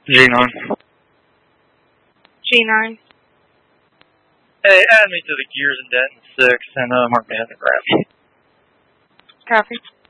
G9. G9. Hey, add me to the Gears and Denton 6 and mark me as a grab. Copy.